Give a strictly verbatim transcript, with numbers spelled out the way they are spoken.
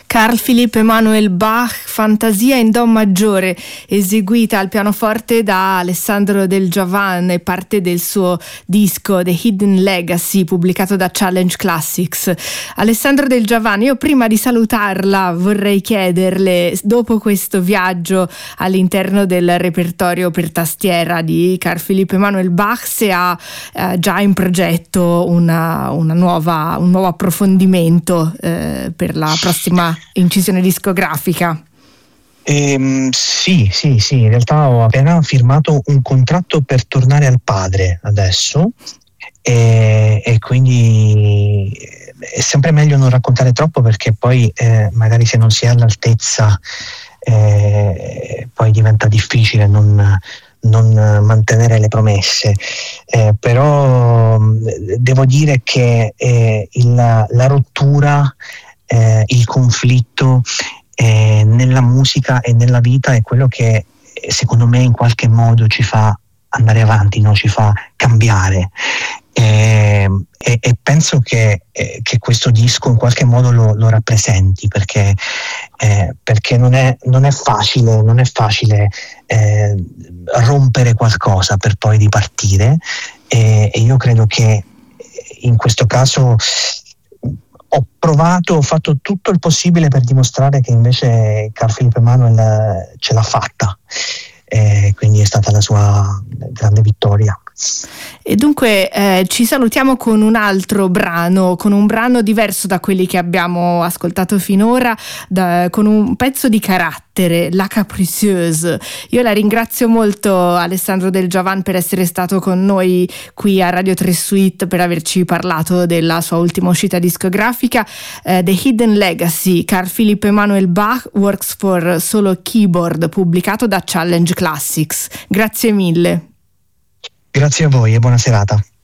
Carl Philipp Emanuel Bach, Fantasia in do maggiore, eseguita al pianoforte da Alessandro Del Giovan, e parte del suo disco The Hidden Legacy, pubblicato da Challenge Classics. Alessandro Del Giovan, io prima di salutarla vorrei chiederle, dopo questo viaggio all'interno del repertorio per tastiera di Carl Philipp Emanuel Bach, se ha eh, già in progetto una, una nuova, un nuovo approfondimento eh, per la prossima incisione discografica. Ehm, sì, sì, sì, in realtà ho appena firmato un contratto per tornare al padre adesso, e, e quindi è sempre meglio non raccontare troppo, perché poi eh, magari se non si è all'altezza eh, poi diventa difficile non, non mantenere le promesse, eh, però devo dire che eh, il, la rottura, eh, il conflitto eh, nella musica e nella vita è quello che secondo me in qualche modo ci fa andare avanti, no? Ci fa cambiare, e, e, e penso che, eh, che questo disco in qualche modo lo, lo rappresenti, perché, eh, perché non è, non è facile, non è facile eh, rompere qualcosa per poi ripartire, e, e io credo che in questo caso ho provato, ho fatto tutto il possibile per dimostrare che invece Carl Philipp Emanuel ce l'ha fatta, e quindi è stata la sua grande vittoria. E dunque eh, ci salutiamo con un altro brano, con un brano diverso da quelli che abbiamo ascoltato finora, da, con un pezzo di carattere, La Capricieuse. Io la ringrazio molto, Alessandro Del Giovan, per essere stato con noi qui a Radio tre Suite, per averci parlato della sua ultima uscita discografica, eh, The Hidden Legacy, Carl Philipp Emanuel Bach Works for Solo Keyboard, pubblicato da Challenge Classics. Grazie mille. Grazie a voi e buona serata.